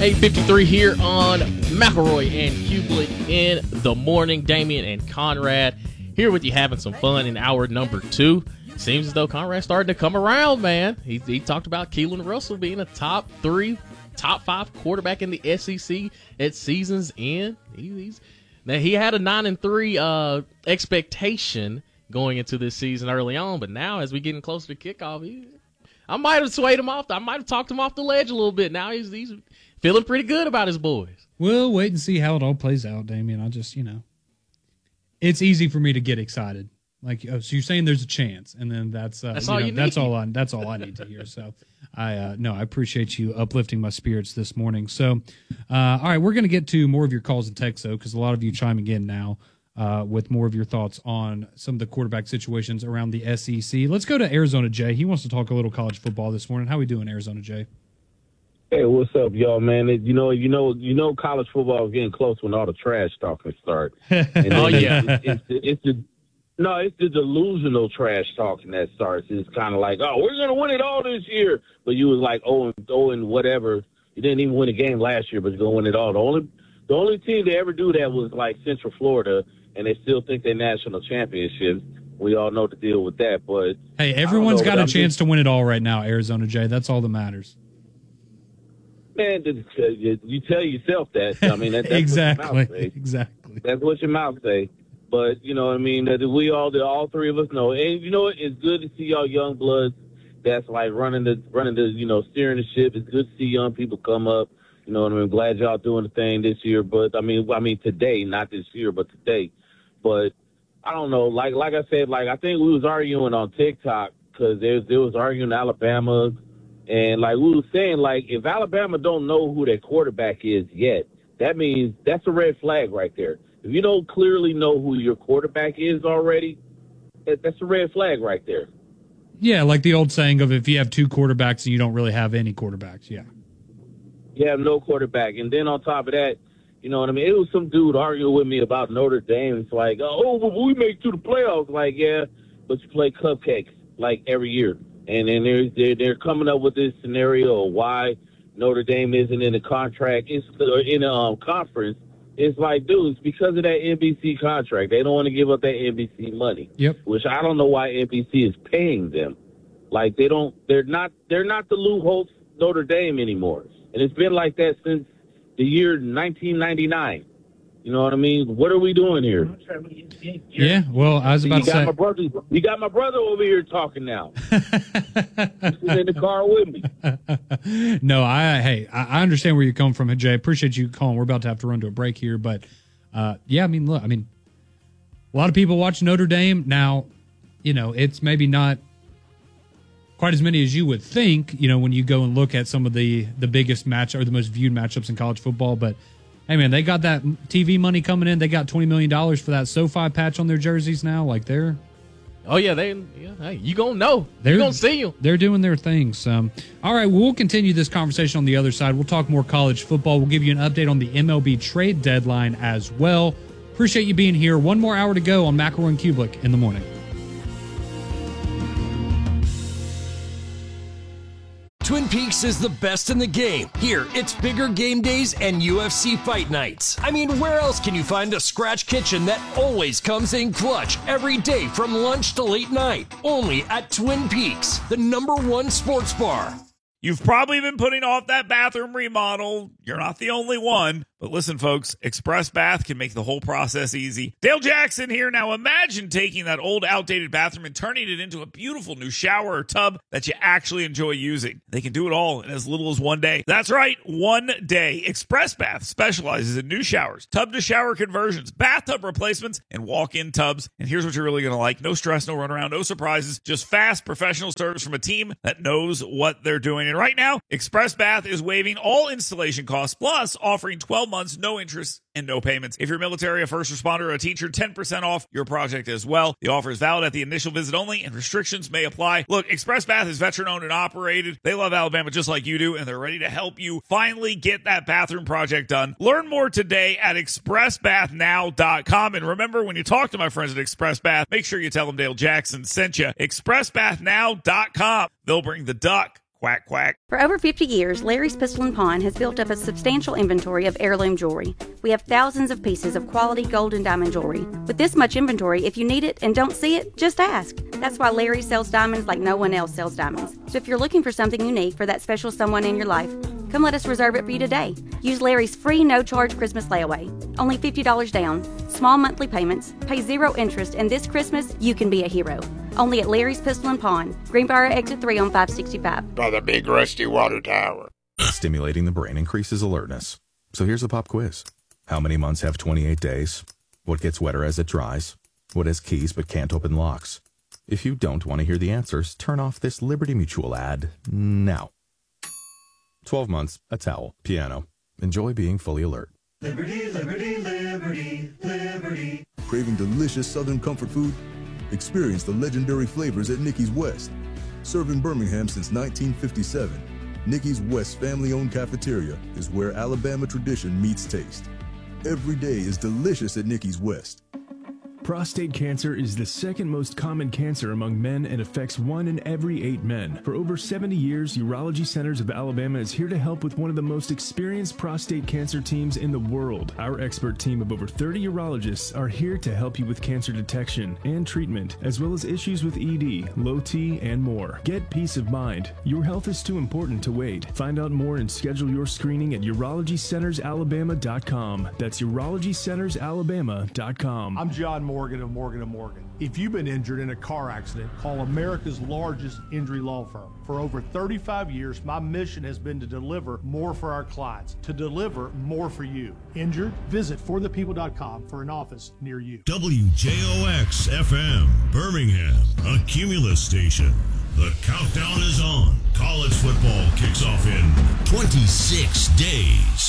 8:53 here on McElroy and Kublik in the morning. Damian and Conrad here with you, having some fun in hour number 2. Seems as though Conrad's starting to come around, man. He talked about Keelan Russell being a top 5 quarterback in the SEC at season's end. Now he had a 9-3 expectation going into this season early on, but now as we getting closer to kickoff, I might have swayed him off. I might have talked him off the ledge a little bit. Now he's feeling pretty good about his boys. We'll wait and see how it all plays out, Damian. I just, it's easy for me to get excited. Like, so you're saying there's a chance, and then that's all you need. That's all I need to hear. So I appreciate you uplifting my spirits this morning. So, all right, we're going to get to more of your calls and texts, though, because a lot of you chiming in now with more of your thoughts on some of the quarterback situations around the SEC. Let's go to Arizona Jay. He wants to talk a little college football this morning. How we doing, Arizona Jay? Hey, what's up, y'all, man? College football is getting close when all the trash talking starts. It's the delusional trash talking that starts. It's kind of like, oh, we're going to win it all this year. But you was like, oh, and whatever. You didn't even win a game last year, but you're going to win it all. The only team to ever do that was like Central Florida, and they still think they're national championships. We all know the deal with that. But hey, everyone's got a chance to win it all right now, Arizona Jay. That's all that matters. Man, you tell yourself that. I mean, that's exactly. What your mouth say. Exactly. That's what your mouth say. But, that we all three of us know. And you know what? It's good to see y'all young bloods that's like running the steering the ship. It's good to see young people come up. I'm glad y'all doing the thing this year. But I mean today, not this year, but today. But I don't know. Like I said, I think we was arguing on TikTok because there was arguing Alabama. And like we were saying, if Alabama don't know who their quarterback is yet, that means that's a red flag right there. If you don't clearly know who your quarterback is already, that's a red flag right there. Yeah, like the old saying of if you have 2 quarterbacks and you don't really have any quarterbacks, yeah. You have no quarterback. And then on top of that, it was some dude arguing with me about Notre Dame. It's like, oh, we make it to the playoffs. Like, yeah, but you play cupcakes, every year. And then they're coming up with this scenario of why Notre Dame isn't in the contract. It's in a conference. It's like, dude, it's because of that NBC contract. They don't want to give up that NBC money. Yep. Which I don't know why NBC is paying them. They're not the Lou Holtz Notre Dame anymore. And it's been like that since the year 1999. You know what I mean? What are we doing here? Yeah, well, I was about to say. You got my brother over here talking now. He's in the car with me. No, I understand where you're coming from, Jay. I appreciate you calling. We're about to have to run to a break here. But, look, a lot of people watch Notre Dame. Now, it's maybe not quite as many as you would think, when you go and look at some of the biggest match or the most viewed matchups in college football. But, hey, man, they got that TV money coming in. They got $20 million for that SoFi patch on their jerseys now. They're... Oh, yeah, hey, you going to know. You're going to see them. They're doing their things. All right, we'll continue this conversation on the other side. We'll talk more college football. We'll give you an update on the MLB trade deadline as well. Appreciate you being here. One more hour to go on McElroy and Kublik in the morning. Twin Peaks is the best in the game. Here, it's bigger game days and UFC fight nights. I mean, where else can you find a scratch kitchen that always comes in clutch every day from lunch to late night? Only at Twin Peaks, the #1 sports bar. You've probably been putting off that bathroom remodel. You're not the only one. But listen, folks, Express Bath can make the whole process easy. Dale Jackson here. Now imagine taking that old, outdated bathroom and turning it into a beautiful new shower or tub that you actually enjoy using. They can do it all in as little as 1 day. That's right, 1 day. Express Bath specializes in new showers, tub-to-shower conversions, bathtub replacements, and walk-in tubs. And here's what you're really going to like. No stress, no runaround, no surprises, just fast, professional service from a team that knows what they're doing. And right now, Express Bath is waiving all installation costs, plus offering 12 months, no interest, and no payments. If you're military, a first responder, or a teacher, 10% off your project as well. The offer is valid at the initial visit only, and restrictions may apply. Look, Express Bath is veteran-owned and operated. They love Alabama just like you do, and they're ready to help you finally get that bathroom project done. Learn more today at expressbathnow.com. And remember, when you talk to my friends at Express Bath, make sure you tell them Dale Jackson sent you. expressbathnow.com. They'll bring the duck Quack, quack. For over 50 years, Larry's Pistol and Pawn has built up a substantial inventory of heirloom jewelry. We have thousands of pieces of quality gold and diamond jewelry. With this much inventory, if you need it and don't see it, just ask. That's why Larry sells diamonds like no one else sells diamonds. So if you're looking for something unique for that special someone in your life, come let us reserve it for you today. Use Larry's free no-charge Christmas layaway. Only $50 down, small monthly payments, pay 0 interest, and this Christmas, you can be a hero. Only at Larry's Pistol and Pawn, Greenbrier Exit 3 on 565. By the big rusty water tower. Stimulating the brain increases alertness. So here's a pop quiz. How many months have 28 days? What gets wetter as it dries? What has keys but can't open locks? If you don't want to hear the answers, turn off this Liberty Mutual ad now. 12 months, a towel, piano. Enjoy being fully alert. Liberty, liberty, liberty, liberty. Craving delicious Southern comfort food? Experience the legendary flavors at Nicky's West. Served in Birmingham since 1957, Nicky's West family-owned cafeteria is where Alabama tradition meets taste. Every day is delicious at Nicky's West. Prostate cancer is the second most common cancer among men and affects 1 in every 8 men. For over 70 years, Urology Centers of Alabama is here to help with one of the most experienced prostate cancer teams in the world. Our expert team of over 30 urologists are here to help you with cancer detection and treatment, as well as issues with ED, low T, and more. Get peace of mind. Your health is too important to wait. Find out more and schedule your screening at UrologyCentersAlabama.com. That's UrologyCentersAlabama.com. I'm John Morgan of Morgan & Morgan. If you've been injured in a car accident, call America's largest injury law firm. For over 35 years, my mission has been to deliver more for our clients, to deliver more for you. Injured? Visit forthepeople.com for an office near you. WJOX FM, Birmingham, a Cumulus station. The countdown is on. College football kicks off in 26 days.